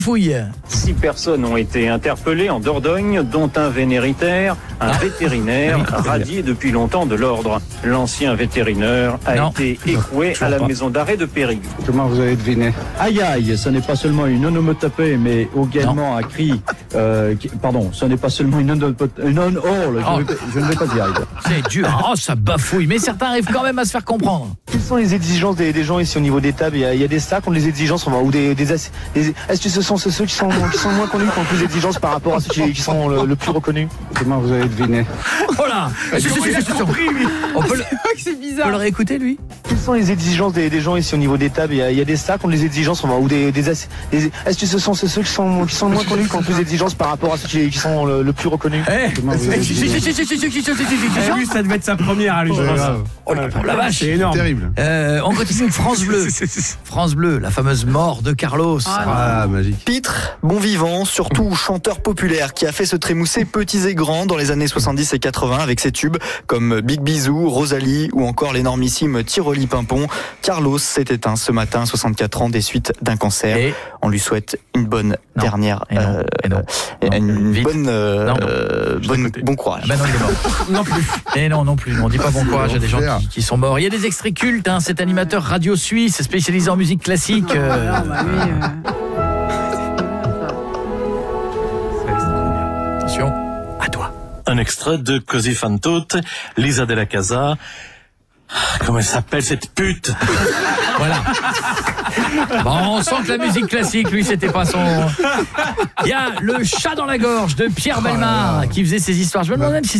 Fouille. 6 personnes ont été interpellées en Dordogne, dont un vénéritaire, un vétérinaire radié depuis longtemps de l'ordre. L'ancien vétérinaire a été écroué à la maison d'arrêt de Périgueux. Comment vous avez deviné? Aïe aïe, ce n'est pas seulement une onomatopée, mais également un cri. Pardon, ce n'est pas seulement une onomatopée. Je ne vais pas y arriver. C'est dur. Oh, ça bafouille. Mais certains arrivent quand même à se faire comprendre. Quelles sont les exigences des gens ici au niveau des tables? Il y a des stacks, ont des exigences, ou est-ce que ce sont ceux qui sont moins connus qui ont plus d'exigences par rapport à ceux qui sont le plus reconnus? Comment vous avez deviné? Oh là. On peut C'est le bizarre. réécouter, lui? Quelles sont les exigences des gens ici au niveau des tables? Il y a des stacks, ont des exigences, est-ce que ce sont ceux qui sont moins connus qui ont plus d'exigences par rapport à ceux qui sont le plus reconnus? Comment vous avez deviné? Lui, ça devait être sa première à lui, je pense. Oh la vache. C'est énorme. Terrible. On continue avec France Bleu. France Bleu, la fameuse mort de Carlos. Ah, magique. Pitre, bon vivant, surtout chanteur populaire qui a fait se trémousser petits et grands dans les années 70 et 80 avec ses tubes comme Big Bisou, Rosalie ou encore l'énormissime Tiroli Pimpon. Carlos s'est éteint ce matin, 64 ans, des suites d'un cancer. Et on lui souhaite une bonne dernière, bon courage. Ben non, il est mort. Non plus. Et non plus. On dit pas bon courage à des gens qui sont morts. Il y a des extraits cultes. Cet animateur radio suisse spécialisé en musique classique. Attention, à toi. Un extrait de Così fan tutte, Lisa Della Casa. Comment elle s'appelle cette pute? Voilà. Bon, on sent que la musique classique, lui, c'était pas son... Il y a le chat dans la gorge de Pierre Bellemare qui faisait ses histoires. Je me demande même si